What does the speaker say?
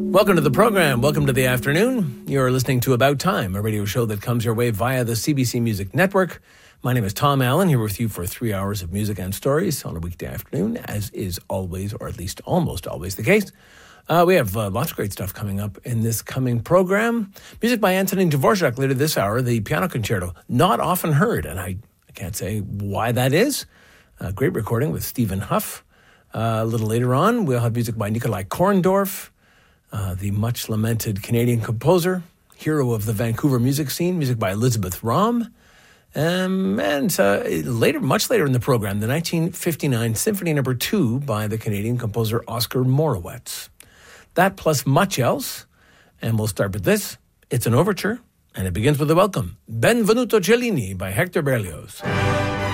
Welcome to the program. Welcome to the afternoon. You're listening to About Time, a radio show that comes your way via the CBC Music Network. My name is Tom Allen, here with you for 3 hours of music and stories on a weekday afternoon, as is always, or at least almost always the case. We have lots of great stuff coming up in this coming program. Music by Antonin Dvorak later this hour, the piano concerto, not often heard, and I can't say why that is. Great recording with Stephen Huff. A little later on, we'll have music by Nikolai Korndorf, the much-lamented Canadian composer, hero of the Vancouver music scene, music by Elizabeth Rahm. Much later in the program, the 1959 Symphony No. 2 by the Canadian composer Oscar Morowitz. That plus much else, and we'll start with this. It's an overture, and it begins with a welcome. Benvenuto Cellini by Hector Berlioz.